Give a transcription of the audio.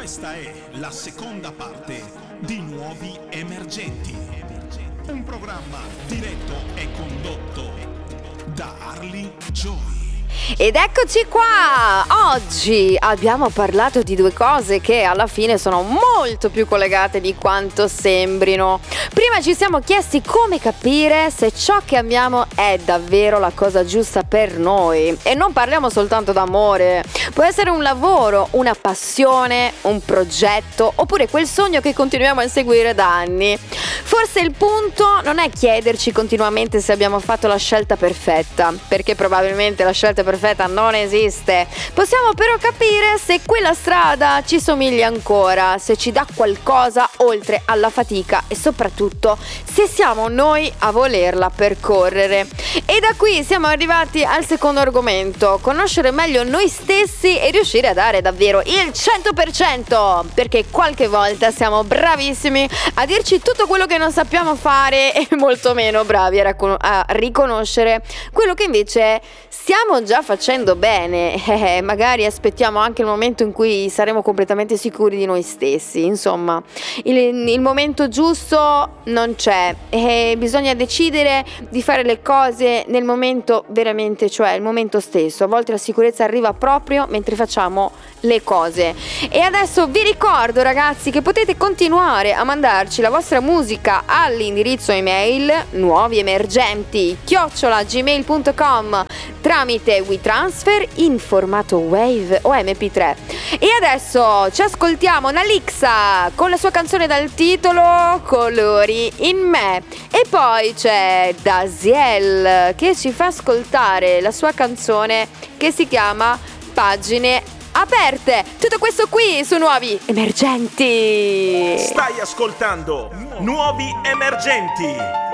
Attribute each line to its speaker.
Speaker 1: Questa è la seconda parte di Nuovi Emergenti, un programma diretto e condotto da Arlie Joy.
Speaker 2: Ed eccoci qua! Oggi abbiamo parlato di due cose che alla fine sono molto più collegate di quanto sembrino. Prima ci siamo chiesti come capire se ciò che amiamo è davvero la cosa giusta per noi. E non parliamo soltanto d'amore, può essere un lavoro, una passione, un progetto oppure quel sogno che continuiamo a inseguire da anni. Forse il punto non è chiederci continuamente se abbiamo fatto la scelta perfetta, perché probabilmente la scelta perfetta non esiste. Possiamo però capire se quella strada ci somiglia ancora, se ci dà qualcosa oltre alla fatica e soprattutto se siamo noi a volerla percorrere. E da qui siamo arrivati al secondo argomento: conoscere meglio noi stessi e riuscire a dare davvero il 100%, perché qualche volta siamo bravissimi a dirci tutto quello che non sappiamo fare e molto meno bravi a riconoscere quello che invece stiamo già facendo bene. Magari aspettiamo anche il momento in cui saremo completamente sicuri di noi stessi. Insomma, il momento giusto non c'è e bisogna decidere di fare le cose nel momento veramente, cioè il momento stesso. A volte la sicurezza arriva proprio mentre facciamo le cose. E adesso vi ricordo, ragazzi, che potete continuare a mandarci la vostra musica all'indirizzo email nuoviemergenti@gmail.com tramite WeTransfer in formato Wave o MP3. E adesso ci ascoltiamo Nalixa con la sua canzone dal titolo Colori in me, e poi c'è Daziel che ci fa ascoltare la sua canzone che si chiama Pagine aperte. Tutto questo qui su Nuovi Emergenti.
Speaker 3: Stai ascoltando Nuovi Emergenti.